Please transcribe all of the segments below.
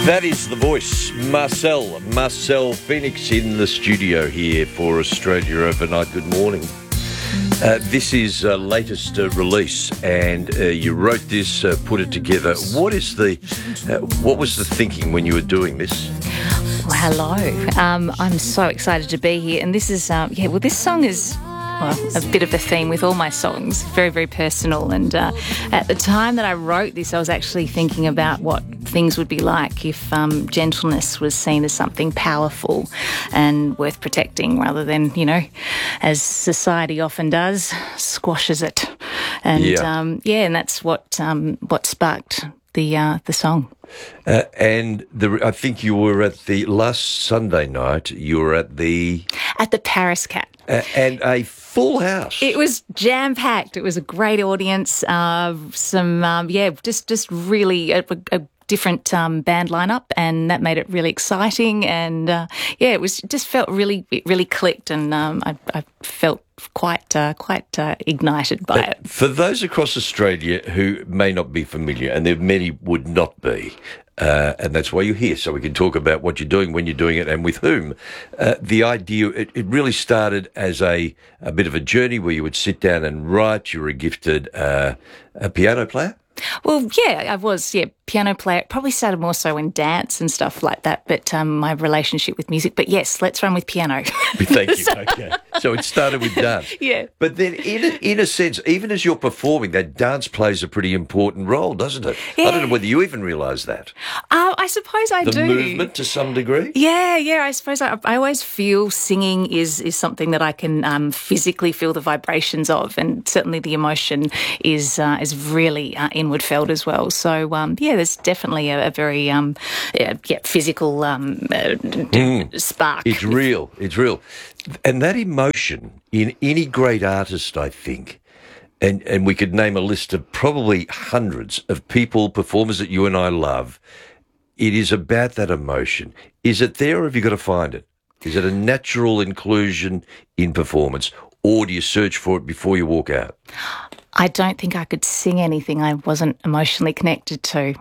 That is the voice, Marcel Phoenix in the studio here for Australia Overnight. Good morning. This is latest release, and you wrote this, put it together. What was the thinking when you were doing this? Well, hello. I'm so excited to be here, and this is this song is a bit of a theme with all my songs, very, very personal. And at the time that I wrote this, I was actually thinking about what things would be like if gentleness was seen as something powerful and worth protecting, rather than, as society often does, squashes it. And and that's what sparked the song. I think you were at the last Sunday night. You were at the Paris Cat. And a full house. It was jam-packed. It was a great audience. Just really a different band lineup, and that made it really exciting. And it really clicked, and I felt quite ignited by it. For those across Australia who may not be familiar, and there many would not be, and that's why you're here, so we can talk about what you're doing, when you're doing it, and with whom. The idea, it really started as a bit of a journey where you would sit down and write. You were a gifted a piano player? Well, I was, piano player. Probably started more so in dance and stuff like that, but my relationship with music. But yes, let's run with piano. Thank you. Okay. So it started with dance. Yeah. But then in a sense, even as you're performing, that dance plays a pretty important role, doesn't it? Yeah. I don't know whether you even realise that. I suppose I do. The movement to some degree? Yeah. I suppose I always feel singing is something that I can physically feel the vibrations of, and certainly the emotion is really inward felt as well. So, there's definitely a very physical spark. It's real. And that emotion in any great artist, I think, and we could name a list of probably hundreds of people, performers that you and I love, it is about that emotion. Is it there, or have you got to find it? Is it a natural inclusion in performance, or do you search for it before you walk out? I don't think I could sing anything I wasn't emotionally connected to.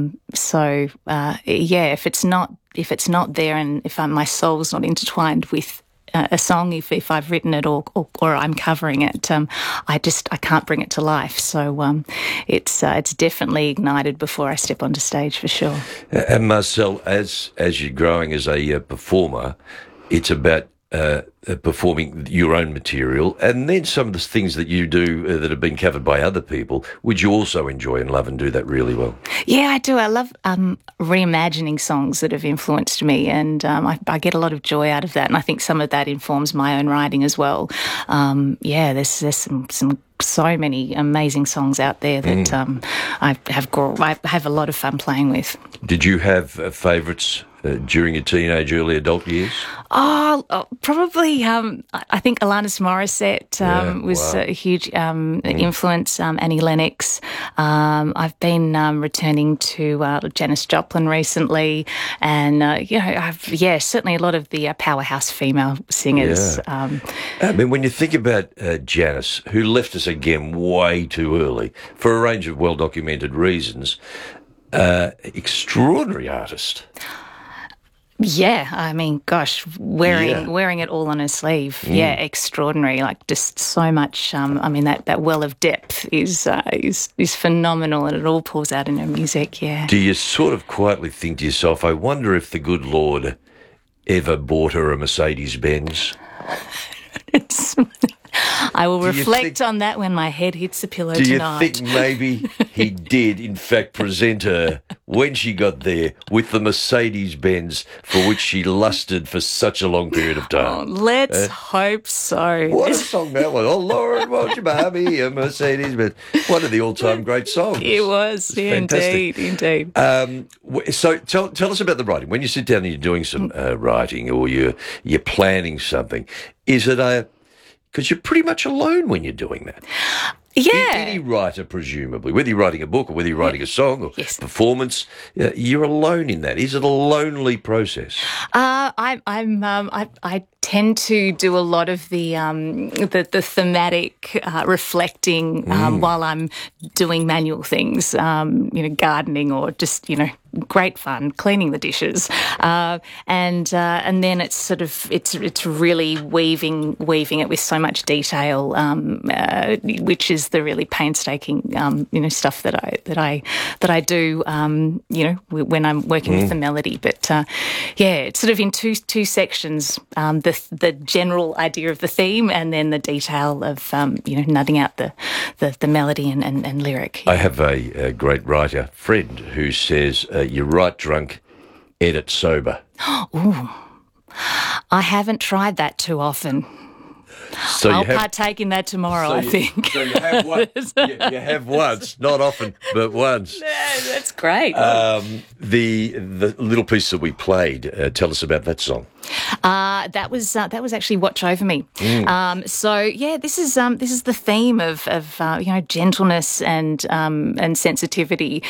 If it's not there, and if my soul's not intertwined with a song, if I've written it or I'm covering it, I can't bring it to life. So it's definitely ignited before I step onto stage, for sure. And Marcel, as you're growing as a performer, it's about performing your own material, and then some of the things that you do that have been covered by other people, would you also enjoy and love and do that really well? Yeah, I do. I love reimagining songs that have influenced me, and I get a lot of joy out of that, and I think some of that informs my own writing as well. There's some so many amazing songs out there that I have a lot of fun playing with. Did you have favourites during your teenage, early adult years? Probably. I think Alanis Morissette was a huge influence. Annie Lennox. I've been returning to Janis Joplin recently, and certainly a lot of the powerhouse female singers. Yeah. I mean, when you think about Janis, who left us again way too early for a range of well-documented reasons, extraordinary artist. Yeah, I mean, gosh, wearing it all on her sleeve. Yeah, extraordinary. Like, just so much. That well of depth is phenomenal, and it all pours out in her music. Yeah. Do you sort of quietly think to yourself, I wonder if the good Lord ever bought her a Mercedes-Benz? I will reflect on that when my head hits the pillow tonight. Do you think maybe he did, in fact, present her, when she got there, with the Mercedes-Benz for which she lusted for such a long period of time? Oh, let's hope so. What a song that was. Oh, Lord, won't you buy me a Mercedes-Benz? One of the all-time great songs. It was, indeed. So tell us about the writing. When you sit down and you're doing some writing, or you're planning something, is it because you're pretty much alone when you're doing that. Yeah. Any writer, presumably, whether you're writing a book or whether you're writing a song or performance, you're alone in that. Is it a lonely process? I tend to do a lot of the thematic reflecting while I'm doing manual things, gardening or just great fun cleaning the dishes, and then it's sort of it's really weaving it with so much detail, which is the really painstaking stuff that I do when I'm working with the melody. But it's sort of in two sections: the general idea of the theme, and then the detail of nutting out the melody and lyric. I have a great writer friend who says, you write drunk, edit sober. Ooh, I haven't tried that too often. So I'll partake in that tomorrow, I think. So you have once. You have once, not often, but once. Yeah, that's great. The little piece that we played, tell us about that song. That was actually Watch Over Me. This is the theme of gentleness and sensitivity.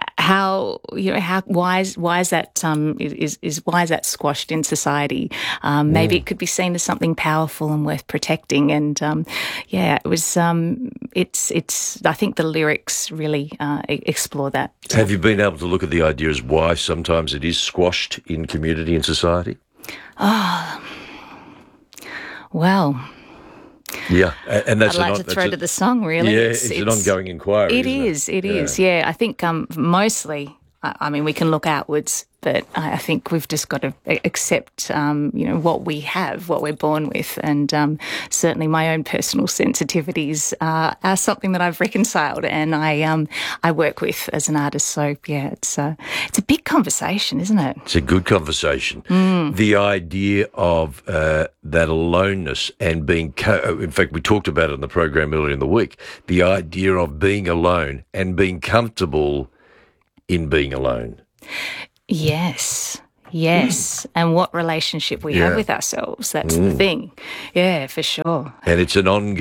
Why is that squashed in society? Maybe it could be seen as something powerful and worth protecting. And it was. I think the lyrics really explore that. Have you been able to look at the ideas why sometimes it is squashed in community and society? Oh, well. Yeah, and that's I'd like to throw to the song, really. Yeah, it's an ongoing inquiry. It is. Yeah, I think mostly. I mean, we can look outwards, but I think we've just got to accept, what we have, what we're born with, and certainly my own personal sensitivities are something that I've reconciled and I work with as an artist. So yeah, it's a big conversation, isn't it? It's a good conversation. The idea of that aloneness and being, in fact, we talked about it on the program earlier in the week. The idea of being alone and being comfortable in being alone. Yes. And what relationship we have with ourselves. That's the thing. Yeah, for sure. And it's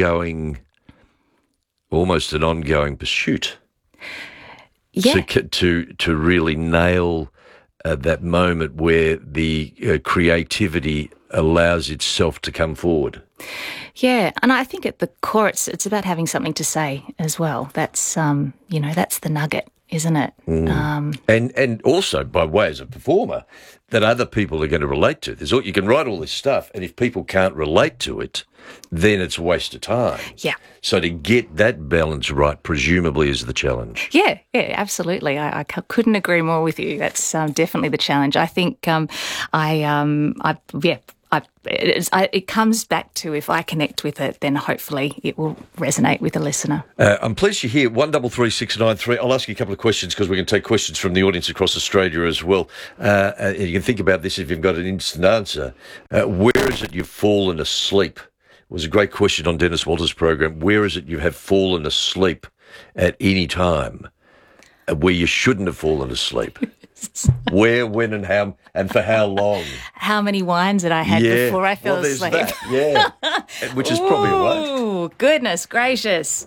almost an ongoing pursuit. Yeah. To really nail that moment where the creativity allows itself to come forward. Yeah, and I think at the core it's about having something to say as well. That's that's the nugget, isn't it? And also, by way as a performer, that other people are going to relate to. You can write all this stuff, and if people can't relate to it, then it's a waste of time. Yeah. So to get that balance right, presumably, is the challenge. Yeah, absolutely. I couldn't agree more with you. That's definitely the challenge. I think it comes back to, if I connect with it, then hopefully it will resonate with the listener. I'm pleased you're here. 133693. I'll ask you a couple of questions because we can take questions from the audience across Australia as well. You can think about this if you've got an instant answer. Where is it you've fallen asleep? It was a great question on Dennis Walter's program. Where is it you have fallen asleep at any time where you shouldn't have fallen asleep? Where, when, and how, and for how long? How many wines did I had before I fell asleep? That, which is probably a lot. Oh, goodness gracious!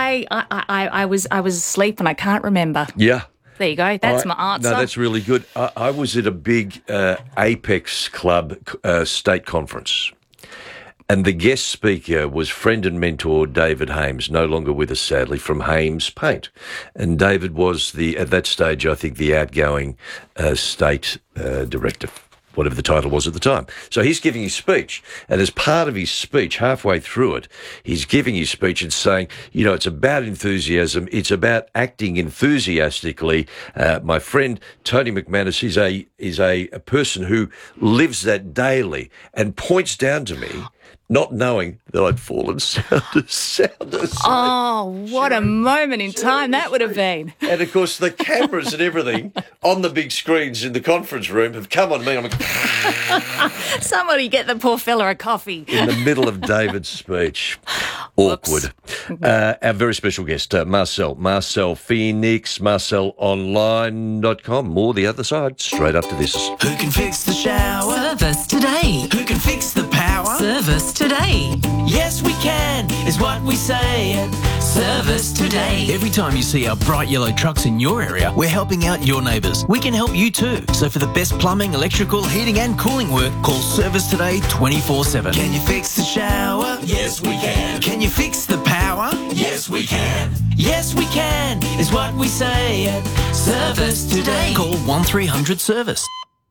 I was asleep and I can't remember. Yeah. There you go. That's my answer. No, that's really good. I was at a big Apex Club state conference. And the guest speaker was friend and mentor David Hames, no longer with us, sadly, from Hames Paint. And David was at that stage, I think, the outgoing state director, whatever the title was at the time. So he's giving his speech. And as part of his speech, halfway through it, he's giving his speech and saying, it's about enthusiasm. It's about acting enthusiastically. My friend Tony McManus is a person who lives that daily and points down to me, not knowing that I'd fallen sound asleep. Oh, what a moment in time that would have been. And, of course, the cameras and everything on the big screens in the conference room have come on me. I'm like, somebody get the poor fella a coffee. In the middle of David's speech. Awkward. Our very special guest, Marcel Phoenix, marcelonline.com. More the other side, straight up to this. Who can fix the shower? Service today. Who can fix the power? Service today. Yes, we can, is what we say at Service Today. Every time you see our bright yellow trucks in your area, we're helping out your neighbours. We can help you too. So for the best plumbing, electrical, heating and cooling work, call Service Today 24/7. Can you fix the shower? Yes, we can. Can you fix the power? Yes, Yes, we can. Yes, we can is what we say at Service Today. Call 1300 Service.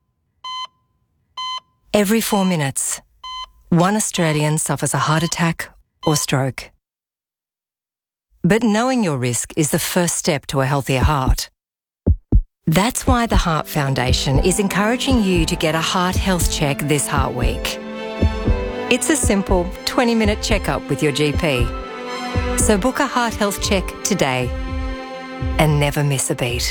Every 4 minutes, one Australian suffers a heart attack or stroke. But knowing your risk is the first step to a healthier heart. That's why the Heart Foundation is encouraging you to get a heart health check this Heart Week. It's a simple 20-minute checkup with your GP. So book a heart health check today and never miss a beat.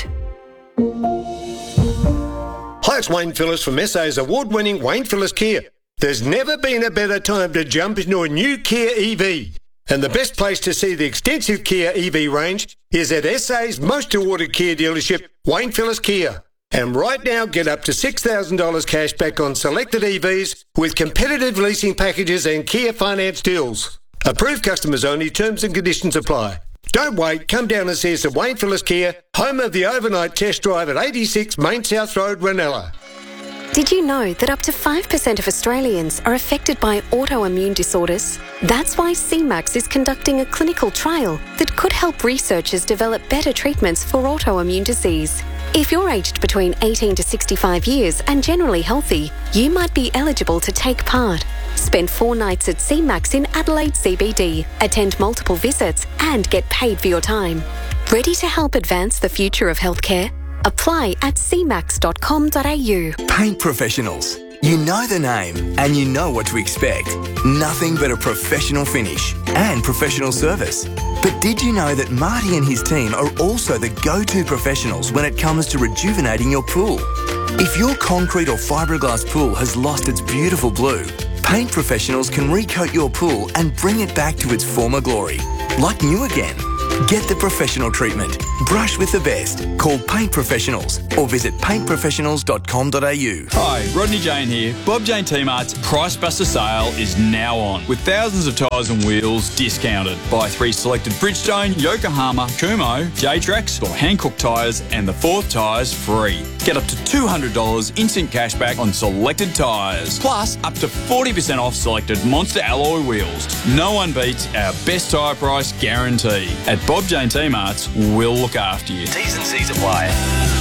Hi, it's Wayne Phillips from SA's award-winning Wayne Phillips Kia. There's never been a better time to jump into a new Kia EV. And the best place to see the extensive Kia EV range is at SA's most awarded Kia dealership, Wayne Phillips Kia. And right now, get up to $6,000 cash back on selected EVs with competitive leasing packages and Kia finance deals. Approved customers only, terms and conditions apply. Don't wait, come down and see us at Wayne Phillips Kia, home of the overnight test drive at 86 Main South Road, Ranella. Did you know that up to 5% of Australians are affected by autoimmune disorders? That's why CMAX is conducting a clinical trial that could help researchers develop better treatments for autoimmune disease. If you're aged between 18 to 65 years and generally healthy, you might be eligible to take part. Spend 4 nights at CMAX in Adelaide CBD, attend multiple visits and get paid for your time. Ready to help advance the future of healthcare? Apply at cmax.com.au. Paint professionals. You know the name and you know what to expect. Nothing but a professional finish and professional service. But did you know that Marty and his team are also the go-to professionals when it comes to rejuvenating your pool? If your concrete or fiberglass pool has lost its beautiful blue, paint professionals can recoat your pool and bring it back to its former glory, like new again. Get the professional treatment. Brush with the best. Call Paint Professionals or visit paintprofessionals.com.au. Hi, Rodney Jane here. Bob Jane T-Mart's Price Buster sale is now on, with thousands of tyres and wheels discounted. Buy 3 selected Bridgestone, Yokohama, Kumho, J-Trax or Hankook tyres and the 4th tyres free. Get up to $200 instant cashback on selected tyres, plus up to 40% off selected Monster alloy wheels. No one beats our best tyre price guarantee. At Bob Jane T-Mart's, we'll look after you. T's and C's apply.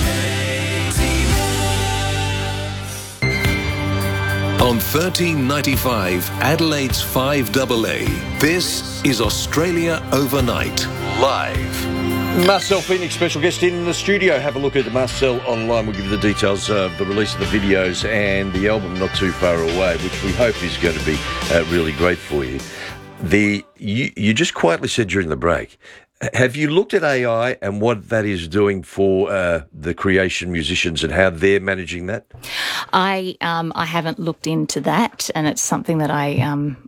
On 1395 Adelaide's 5AA, this is Australia Overnight, live. Marcel Phoenix, special guest in the studio. Have a look at Marcel online. We'll give you the details of the release of the videos and the album Not Too Far Away, which we hope is going to be really great for you. You just quietly said during the break, have you looked at AI and what that is doing for the creation musicians and how they're managing that? I haven't looked into that, and it's something that I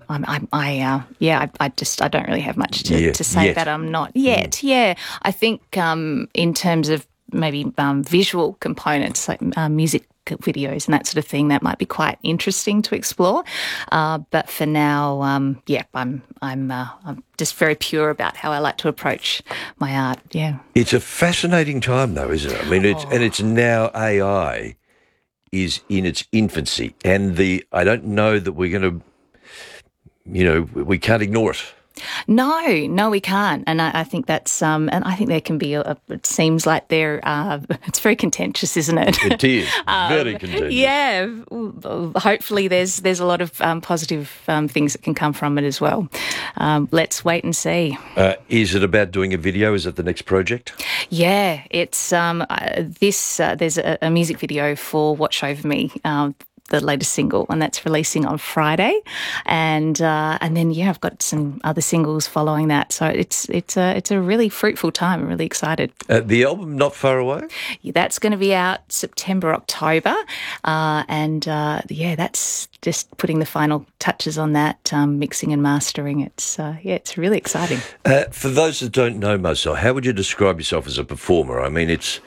don't really have much to say yet. about. I'm not yet. Yeah, I think in terms of maybe visual components like music videos and that sort of thing, that might be quite interesting to explore. But for now, I'm just very pure about how I like to approach my art. Yeah, it's a fascinating time, though, isn't it? I mean, it's now AI is in its infancy, and I don't know that we're going to, we can't ignore it. No, we can't, and I think that's and I think there can be it seems like it's very contentious, isn't it? It is very contentious. Yeah, hopefully there's a lot of positive things that can come from it as well. Let's wait and see. Is it about doing a video? Is it the next project? Yeah, it's there's a music video for Watch Over Me. The latest single, and that's releasing on Friday, and then I've got some other singles following that. So it's a really fruitful time. I'm really excited. The album Not Far Away? Yeah, that's going to be out September, October, and that's just putting the final touches on that, mixing and mastering. It's really exciting. For those that don't know, Marcel, how would you describe yourself as a performer? I mean, it's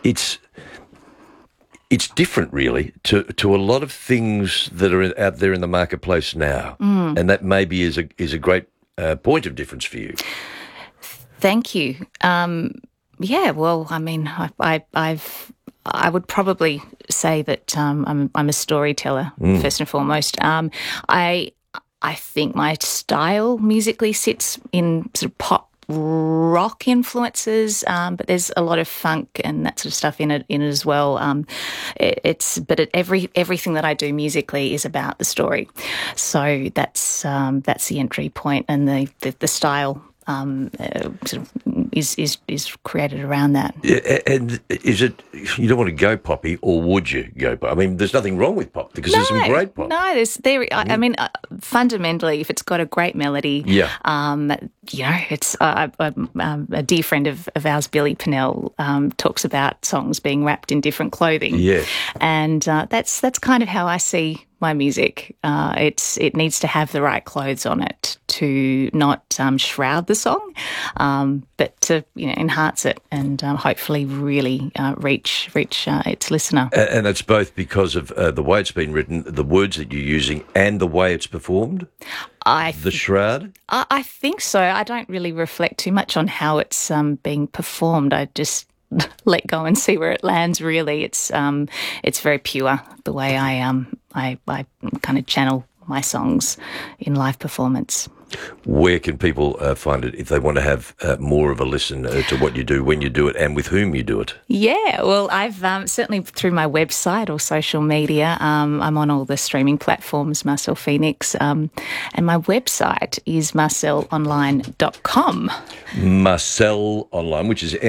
different, really, to a lot of things that are out there in the marketplace now, and that maybe is a great point of difference for you. Thank you. Well, I mean, I would probably say that I'm a storyteller first and foremost. I think my style musically sits in sort of pop rock influences, but there's a lot of funk and that sort of stuff in it as well. Everything that I do musically is about the story, so that's the entry point, and the style sort of is created around that. Yeah, and is it, you don't want to go poppy, or would you go pop? I mean, there's nothing wrong with pop, because there's some great pop. No, I mean, fundamentally, if it's got a great melody, it's a dear friend of ours, Billy Pinnell, talks about songs being wrapped in different clothing. Yeah, and that's kind of how I see my music. It needs to have the right clothes on it to not shroud the song, but to enhance it and hopefully really reach its listener. And it's both because of the way it's been written, the words that you're using, and the way it's performed. The shroud. I think so. I don't really reflect too much on how it's being performed. I just let go and see where it lands. Really, it's very pure the way I kind of channel my songs in live performance. Where can people find it if they want to have more of a listen to what you do, when you do it, and with whom you do it? Yeah, well, I've certainly through my website or social media. I'm on all the streaming platforms, Marcel Phoenix, and my website is marcelonline.com. Marcel Online, which is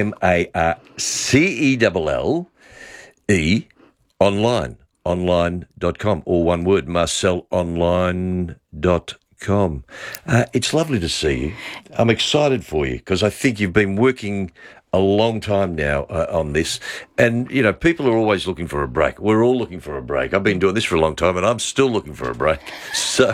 MARCELLE online, online.com, all one word, marcelonline.com. It's lovely to see you. I'm excited for you because I think you've been working a long time now on this, and people are always looking for a break. We're all looking for a break. I've been doing this for a long time, and I'm still looking for a break. So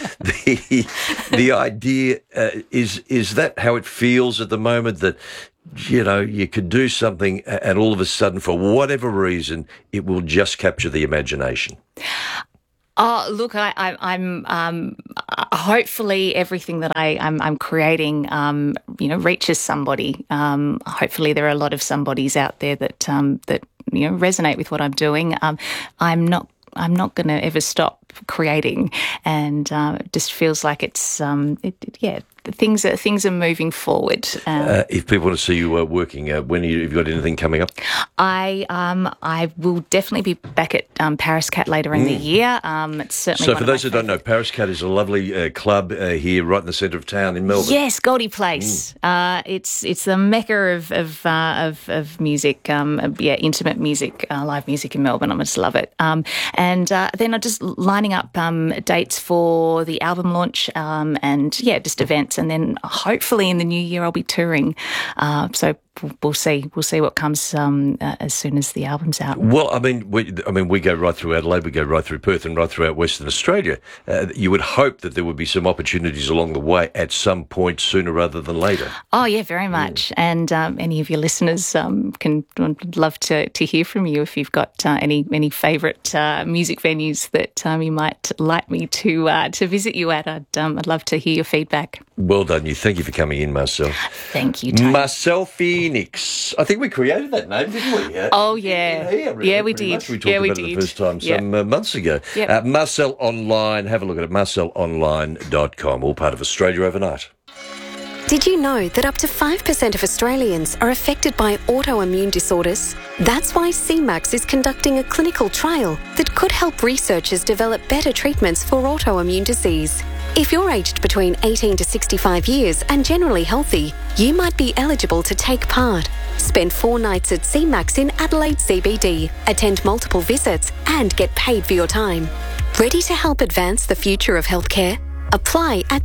the idea is that how it feels at the moment, that you could do something and all of a sudden, for whatever reason, it will just capture the imagination. Oh, look, I'm hopefully everything that I'm creating, reaches somebody. Hopefully there are a lot of somebodies out there that resonate with what I'm doing. I'm not going to ever stop creating, and it just feels like it's things are moving forward. If people want to see you working, have you got anything coming up? I will definitely be back at Paris Cat later in the year. It's certainly so for those who don't know, Paris Cat is a lovely club here right in the centre of town in Melbourne. Yes, Goldie Place. It's the mecca of music, intimate music, live music in Melbourne. I just love it. And then I'm just lining up dates for the album launch, and just events. And then hopefully in the new year I'll be touring. So we'll see what comes as soon as the album's out. Well, I mean, we go right through Adelaide, we go right through Perth, and right throughout Western Australia. You would hope that there would be some opportunities along the way at some point sooner rather than later. Oh yeah, very much. And any of your listeners would love to hear from you if you've got any favourite music venues that you might like me to visit you at. I'd love to hear your feedback. Well done, you. Thank you for coming in, Marcel. Thank you, Tony. Marcel Phoenix. I think we created that name, didn't we? Oh, yeah. Yeah, we did. We talked about it the first time some months ago. Yep. Marcel Online, have a look at it, marcelonline.com, all part of Australia Overnight. Did you know that up to 5% of Australians are affected by autoimmune disorders? That's why CMAX is conducting a clinical trial that could help researchers develop better treatments for autoimmune disease. If you're aged between 18 to 65 years and generally healthy, you might be eligible to take part. Spend 4 nights at CMAX in Adelaide CBD, attend multiple visits and get paid for your time. Ready to help advance the future of healthcare? Apply at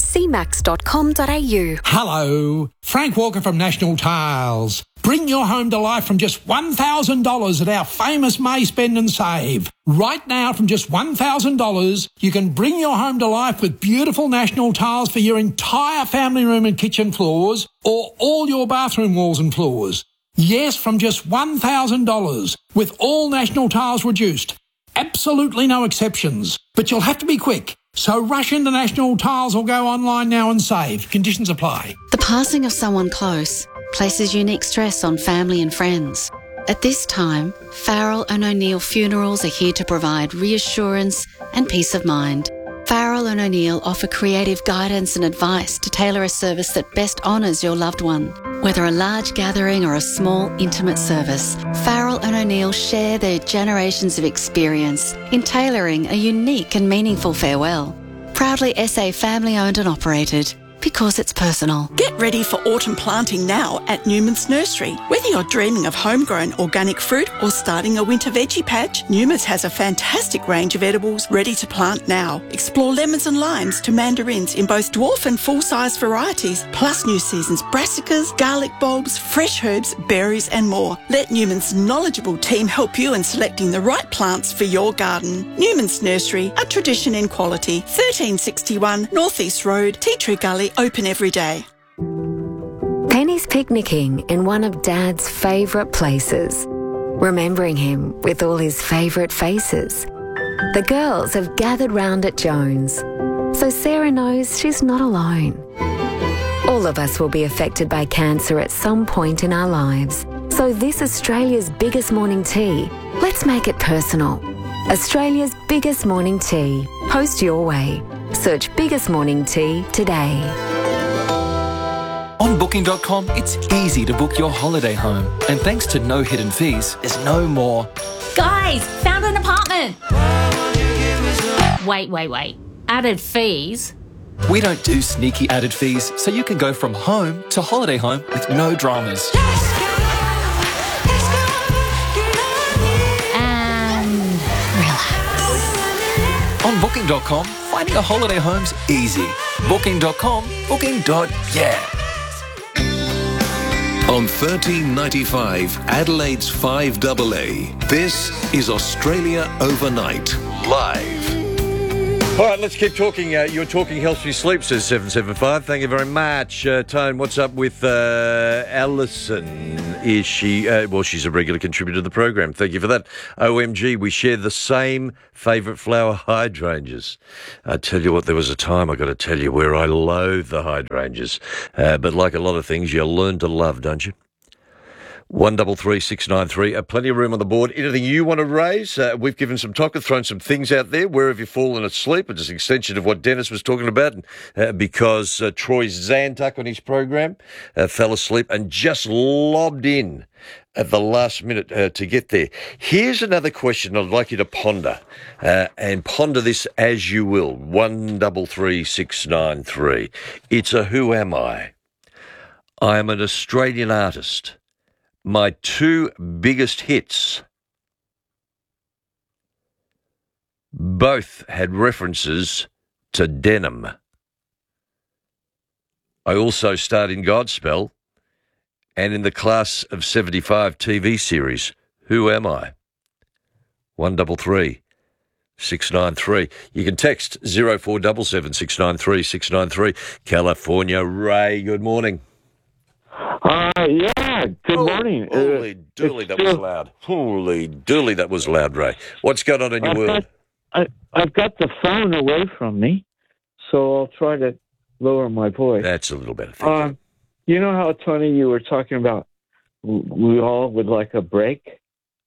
cmax.com.au. Hello, Frank Walker from National Tiles. Bring your home to life from just $1,000 at our famous May Spend and Save. Right now, from just $1,000, you can bring your home to life with beautiful National Tiles for your entire family room and kitchen floors, or all your bathroom walls and floors. Yes, from just $1,000, with all National Tiles reduced. Absolutely no exceptions. But you'll have to be quick. So rush into National Tiles or go online now and save. Conditions apply. The passing of someone close places unique stress on family and friends. At this time, Farrell and O'Neill Funerals are here to provide reassurance and peace of mind. Farrell and O'Neill offer creative guidance and advice to tailor a service that best honours your loved one. Whether a large gathering or a small, intimate service, Farrell and O'Neill share their generations of experience in tailoring a unique and meaningful farewell. Proudly SA family-owned and operated, because it's personal. Get ready for autumn planting now at Newman's Nursery. Whether you're dreaming of homegrown organic fruit or starting a winter veggie patch, Newman's has a fantastic range of edibles ready to plant now. Explore lemons and limes to mandarins in both dwarf and full-size varieties, plus new season's brassicas, garlic bulbs, fresh herbs, berries and more. Let Newman's knowledgeable team help you in selecting the right plants for your garden. Newman's Nursery, a tradition in quality. 1361 North East Road, Tea Tree Gully, open every day. Penny's picnicking in one of Dad's favourite places, remembering him with all his favourite faces. The girls have gathered round at Jones, so Sarah knows she's not alone. All of us will be affected by cancer at some point in our lives, so this Australia's biggest morning tea, let's make it personal. Australia's biggest morning tea. Post your way. Search Biggest Morning Tea today. On Booking.com, it's easy to book your holiday home. And thanks to no hidden fees, there's no more. Guys, found an apartment. Wait. Added fees? We don't do sneaky added fees, so you can go from home to holiday home with no dramas. And relax. On Booking.com, finding a holiday home's easy. Booking.com, booking.yeah. On 1395 Adelaide's 5AA, this is Australia Overnight, live. All right, let's keep talking. You're talking healthy sleep, says 775. Thank you very much. Tone, what's up with Alison? Is she... well, she's a regular contributor to the program. Thank you for that. OMG, we share the same favourite flower, hydrangeas. I tell you what, there was a time, I got to tell you, where I loathed the hydrangeas. But like a lot of things, you learn to love, don't you? 133693. Plenty of room on the board. Anything you want to raise? We've given some talk and thrown some things out there. Where have you fallen asleep? It's an extension of what Dennis was talking about, because Troy Zantuck on his program fell asleep and just lobbed in at the last minute to get there. Here's another question I'd like you to ponder, and ponder this as you will. 133693. It's a who am I? I am an Australian artist. My two biggest hits both had references to denim. I also starred in Godspell and in the Class of 75 TV series, Who Am I? 133693. You can text 0477 693 693. California Ray, good morning. Yeah, good morning. Holy dooly, that was loud. Holy dooly, that was loud, Ray. What's going on in your world? I've got the phone away from me, so I'll try to lower my voice. That's a little better. Thank you. You know how, Tony, you were talking about we all would like a break?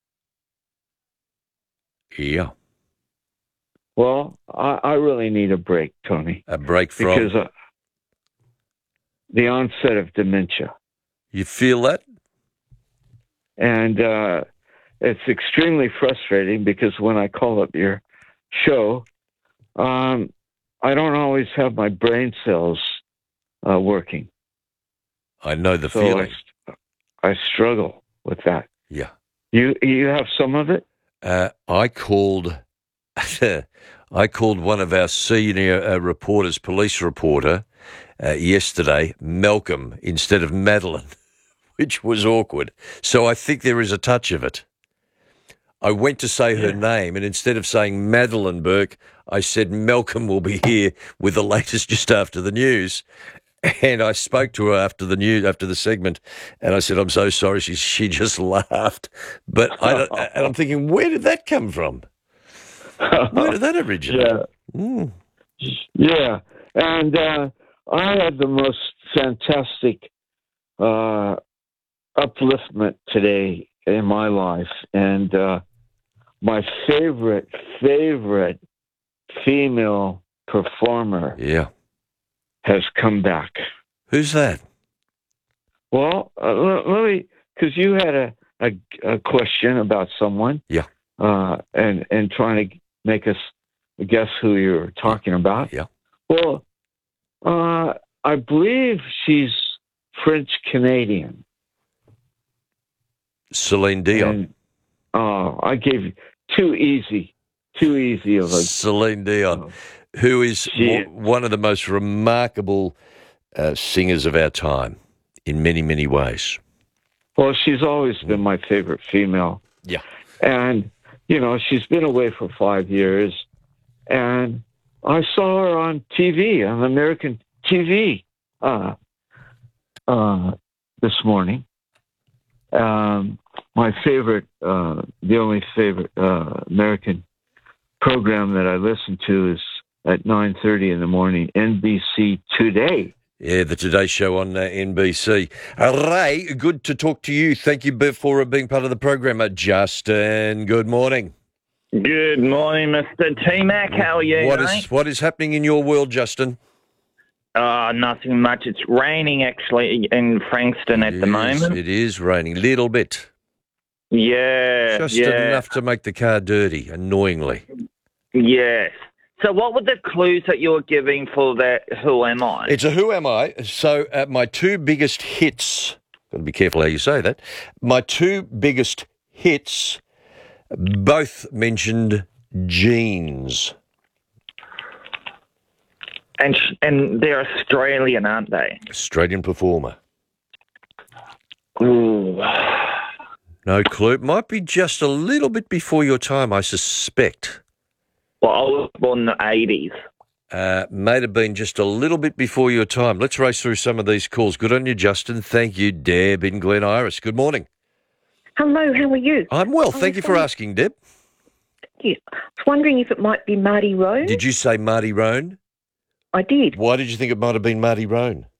Yeah. Well, I really need a break, Tony. A break from? Because the onset of dementia. You feel that? And it's extremely frustrating because when I call up your show, I don't always have my brain cells working. I know the feeling. I struggle with that. Yeah. You have some of it? I called one of our senior reporters, police reporter, yesterday, Malcolm, instead of Madeline, which was awkward. So I think there is a touch of it. I went to say her name, and instead of saying Madeline Burke, I said Malcolm will be here with the latest just after the news. And I spoke to her after the segment, and I said, "I'm so sorry." She just laughed. But and I'm thinking, where did that come from? Where did that originate? Yeah. And I had the most fantastic upliftment today in my life, and my favorite female performer has come back. Who's that? Well, let me, because you had a question about someone. Yeah. And trying to make us guess who you're talking about. Yeah. Well, I believe she's French Canadian. Celine Dion. I gave you too easy of a Celine Dion, who is one of the most remarkable singers of our time in many, many ways. Well, she's always been my favorite female. Yeah. And, she's been away for 5 years. And I saw her on TV, on American TV, this morning. My favorite, the only favorite American program that I listen to is at 9:30 in the morning, NBC Today. Yeah, the Today Show on NBC. Ray, good to talk to you. Thank you for being part of the program. Justin, good morning. Good morning, Mr. T-Mac. How are you, mate? What is happening in your world, Justin? Nothing much. It's raining, actually, in Frankston at the moment. It is raining. Little bit. Yeah. Just enough to make the car dirty, annoyingly. Yes. So what were the clues that you were giving for that Who Am I? It's a Who Am I. So my two biggest hits, got to be careful how you say that, my two biggest hits both mentioned jeans. And they're Australian, aren't they? Australian performer. Ooh. No clue. It might be just a little bit before your time, I suspect. Well, I was born in the 80s. May have been just a little bit before your time. Let's race through some of these calls. Good on you, Justin. Thank you, Deb in Glen Iris. Good morning. Hello, how are you? I'm well. Thank you for asking, Deb. Yeah. I was wondering if it might be Marty Roan. Did you say Marty Roan? I did. Why did you think it might have been Marty Roan?